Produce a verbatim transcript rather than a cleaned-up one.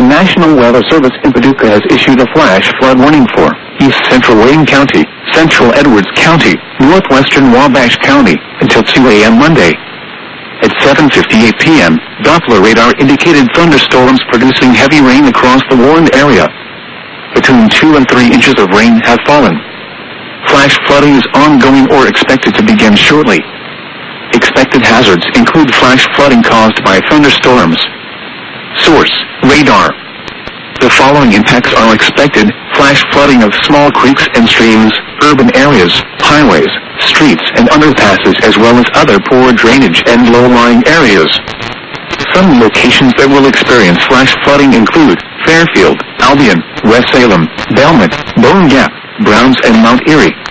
National Weather Service in Paducah has issued a flash flood warning for East Central Wayne County, Central Edwards County, Northwestern Wabash County, until two a m Monday. At seven fifty-eight p m, Doppler radar indicated thunderstorms producing heavy rain across the warned area. Between two and three inches of rain have fallen. Flash flooding is ongoing or expected to begin shortly. Expected hazards include flash flooding caused by thunderstorms. Source: radar. The following impacts are expected: flash flooding of small creeks and streams, urban areas, highways, streets and underpasses, as well as other poor drainage and low-lying areas. Some locations that will experience flash flooding include Fairfield, Albion, West Salem, Belmont, Bone Gap, Browns and Mount Erie.